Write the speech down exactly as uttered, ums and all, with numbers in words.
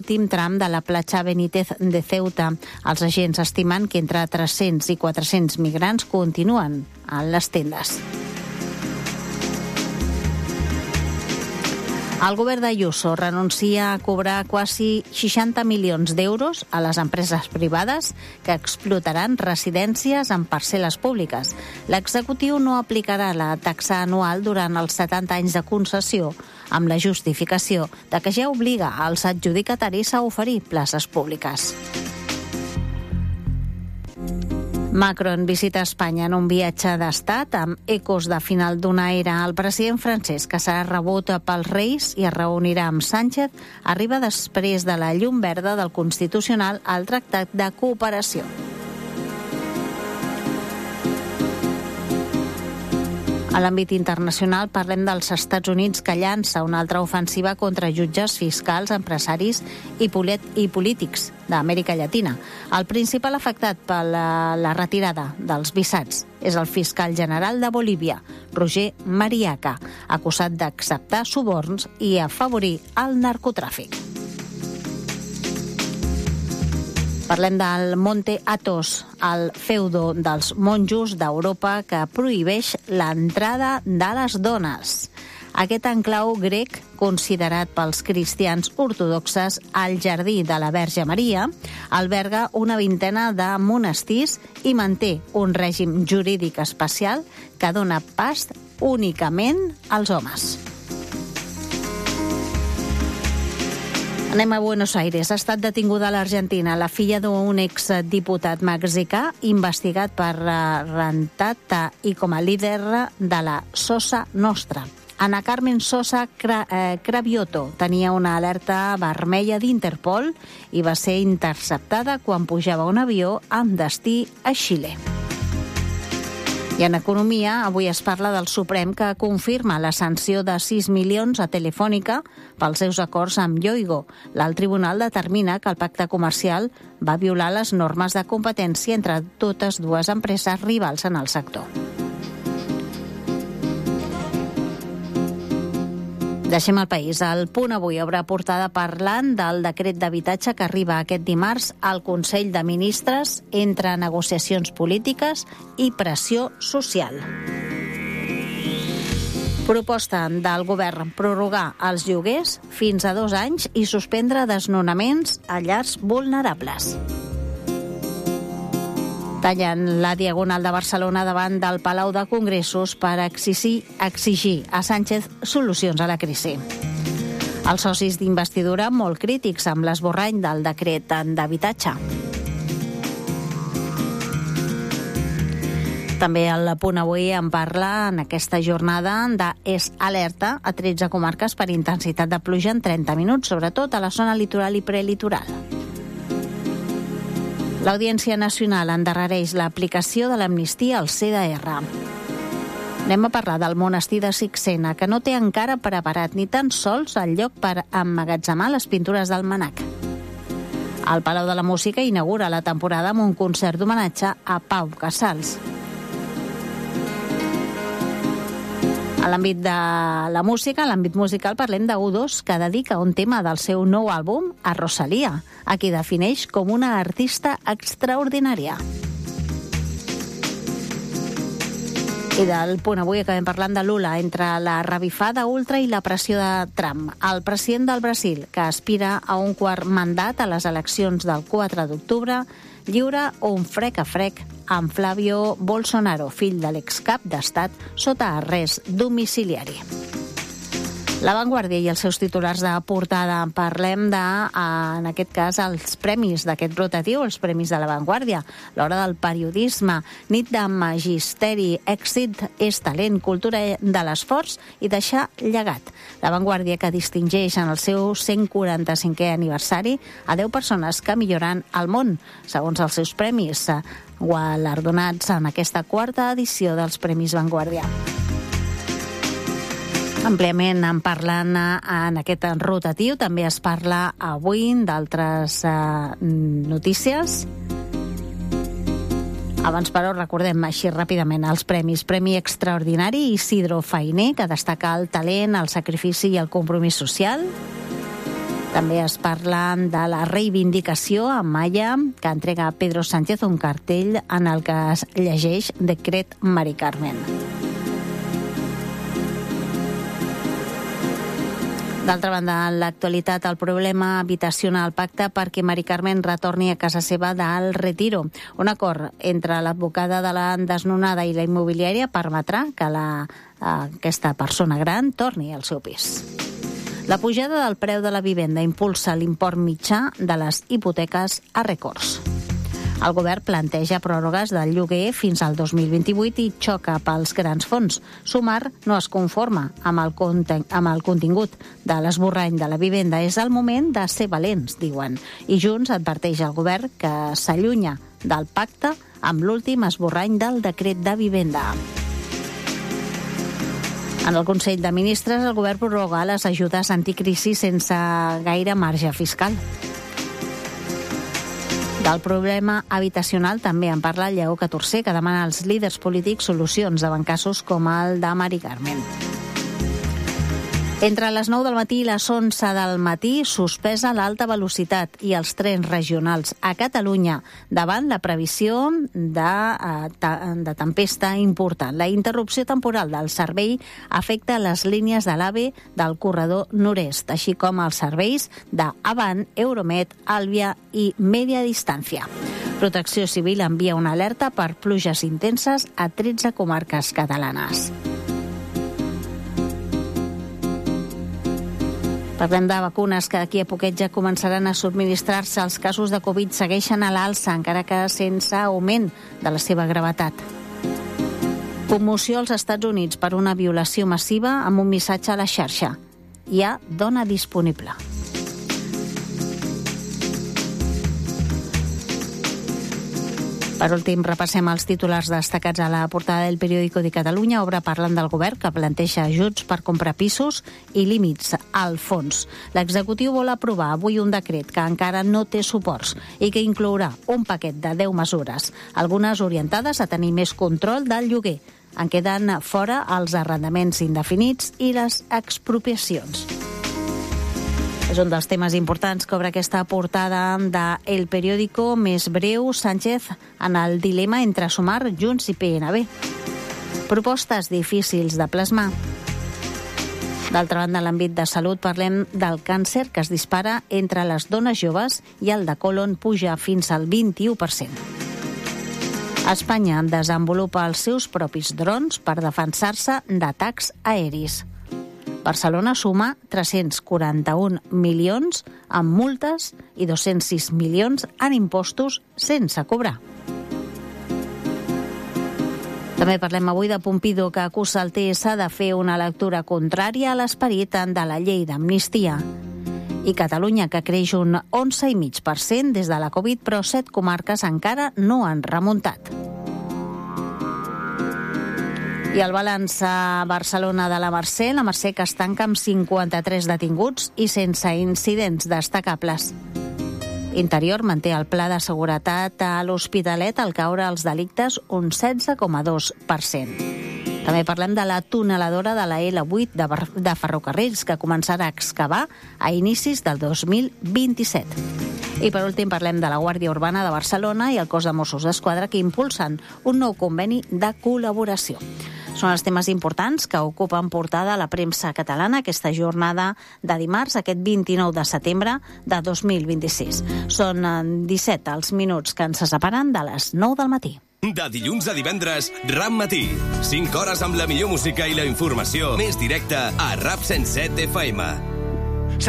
l'últim tram de la platja Benítez de Ceuta. Els agents estimen que entre tres-cents i quatre-cents migrants continuen a les tendes. El govern d'Ayuso renuncia a cobrar quasi seixanta milions d'euros a les empreses privades que explotaran residències en parcel·les públiques. L'executiu no aplicarà la taxa anual durant els setanta anys de concessió, amb la justificació de que ja obliga als adjudicataris a oferir places públiques. Macron visita Espanya en un viatge d'estat amb ecos de final d'una era. El president francès, que serà rebut pels Reis i es reunirà amb Sánchez, arriba després de la llum verda del Constitucional al Tractat de Cooperació. A l'àmbit internacional parlem dels Estats Units, que llança una altra ofensiva contra jutges, fiscals, empresaris i, i polítics d'Amèrica Llatina. El principal afectat per la, la retirada dels visats és el fiscal general de Bolívia, Roger Mariaca, acusat d'acceptar suborns i afavorir el narcotràfic. Parlem del Monte Athos, el feudo dels monjos d'Europa que prohibeix l'entrada de les dones. Aquest enclau grec, considerat pels cristians ortodoxes el jardí de la Verge Maria, alberga una vintena de monestirs i manté un règim jurídic especial que dona pas únicament als homes. Anem a Buenos Aires. Ha estat detinguda a l'Argentina la filla d'un exdiputat mexicà investigat per rentat i com a líder de la Sosa Nostra. Ana Carmen Sosa Cravioto tenia una alerta vermella d'Interpol i va ser interceptada quan pujava un avió amb destí a Xile. I en economia, avui es parla del Suprem, que confirma la sanció de sis milions a Telefònica pels seus acords amb Yoigo. L'alt tribunal determina que el pacte comercial va violar les normes de competència entre totes dues empreses rivals en el sector. Deixem el país. El Punt avui obre portada parlant del decret d'habitatge que arriba aquest dimarts al Consell de Ministres entre negociacions polítiques i pressió social. Proposta del govern prorrogar els lloguers fins a dos anys i suspendre desnonaments a llars vulnerables. Tallen la Diagonal de Barcelona davant del Palau de Congressos per exigir, exigir a Sánchez solucions a la crisi. Els socis d'investidura molt crítics amb l'esborrany del decret d'habitatge. També el Punt avui en parla en aquesta jornada de És alerta a tretze comarques per intensitat de pluja en trenta minuts, sobretot a la zona litoral i prelitoral. L'Audiència Nacional endarrereix l'aplicació de l'amnistia al C D R. Anem a parlar del monestir de Sixena, que no té encara preparat ni tan sols el lloc per emmagatzemar les pintures del Manac. El Palau de la Música inaugura la temporada amb un concert d'homenatge a Pau Casals. A l'àmbit de la música, a l'àmbit musical, parlem de U dos, que dedica un tema del seu nou àlbum a Rosalía, a qui defineix com una artista extraordinària. I del Punt avui acabem parlant de Lula, entre la revifada ultra i la pressió de Trump. El president del Brasil, que aspira a un quart mandat a les eleccions del quatre d'octubre, lliura un frec a frec amb Flavio Bolsonaro, fill de l'excap d'estat, sota arrest domiciliari. La Vanguardia i els seus titulars de portada. Parlem de, en aquest cas, els premis d'aquest rotatiu, els premis de La Vanguardia. L'hora del periodisme, nit de magisteri, èxit és talent, cultura de l'esforç i deixar llegat. La Vanguardia, que distingeix en el seu cent quaranta-cinquè aniversari a deu persones que milloren el món, segons els seus premis, guardonats en aquesta quarta edició dels Premis Vanguardia. Àmpliament en parlant en aquest rotatiu, també es parla avui d'altres eh, notícies. Abans, però, recordem així ràpidament els premis. Premi extraordinari Isidro Fainé, que destaca el talent, el sacrifici i el compromís social. També es parla de la reivindicació a Maya, que entrega Pedro Sánchez un cartell en el que es llegeix Decret Mari Carmen. D'altra banda, en l'actualitat, el problema habitacional pacta perquè Mari Carmen retorni a casa seva d'Al Retiro. Un acord entre l'advocada de la desnonada i la immobiliària permetrà que la, aquesta persona gran torni al seu pis. La pujada del preu de la vivenda impulsa l'import mitjà de les hipoteques a rècords. El govern planteja pròrrogues del lloguer fins al dos mil vint-i-vuit i xoca pels grans fons. Sumar no es conforma amb el, conten amb el contingut de l'esborrany de la vivenda. És el moment de ser valents, diuen. I Junts adverteix al govern que s'allunya del pacte amb l'últim esborrany del decret de vivenda. En el Consell de Ministres, el govern prorroga les ajudes anticrisi sense gaire marge fiscal. Del problema habitacional també en parla Lleó catorzè, que demana als líders polítics solucions davant casos com el de Mari Carmen. Entre les nou del matí i les onze del matí, suspesa l'alta velocitat i els trens regionals a Catalunya davant la previsió de, de tempesta important. La interrupció temporal del servei afecta les línies de l'AVE del corredor nord-est, així com els serveis d'Avant, Euromed, Àlvia i Media Distància. Protecció Civil envia una alerta per pluges intenses a tretze comarques catalanes. Parlem de vacunes que d'aquí a poquet ja començaran a subministrar-se. Els casos de Covid segueixen a l'alça, encara que sense augment de la seva gravetat. Commoció als Estats Units per una violació massiva amb un missatge a la xarxa. Hi ha dona disponible. Per últim, repassem els titulars destacats a la portada del Periódico de Catalunya. Obre parlant del govern que planteja ajuts per comprar pisos i límits al fons. L'executiu vol aprovar avui un decret que encara no té suports i que inclourà un paquet de deu mesures, algunes orientades a tenir més control del lloguer. En queden fora els arrendaments indefinits i les expropiacions. És un dels temes importants que obre aquesta portada de El Periódico. Més breu, Sánchez en el dilema entre Sumar, Junts i P N B. Propostes difícils de plasmar. D'altra banda, en l'àmbit de salut parlem del càncer que es dispara entre les dones joves i el de còlon puja fins al vint-i-u per cent. Espanya desenvolupa els seus propis drons per defensar-se d'atacs aeris. Barcelona suma tres-cents quaranta-un milions en multes i dos-cents sis milions en impostos sense cobrar. També parlem avui de Pompidou, que acusa el T S de fer una lectura contrària a l'esperit de la llei d'amnistia. I Catalunya, que creix un onze coma cinc per cent des de la Covid, però set comarques encara no han remuntat. I el balanç a Barcelona de la Mercè, la Mercè que es tanca amb cinquanta-tres detinguts i sense incidents destacables. Interior manté el pla de seguretat a l'Hospitalet al caure els delictes un setze coma dos per cent. També parlem de la tuneladora de la L vuit de, de Ferrocarrils, que començarà a excavar a inicis del dos mil vint-i-set. I per últim parlem de la Guàrdia Urbana de Barcelona i el cos de Mossos d'Esquadra, que impulsen un nou conveni de col·laboració. Són els temes importants que ocupen portada a la premsa catalana aquesta jornada de dimarts, aquest vint-i-nou de setembre de dos mil vint-i-sis. Són disset els minuts que ens separen de les nou del matí. De dilluns a divendres, Rap Matí. cinc hores amb la millor música i la informació més directa a Rap cent set F M.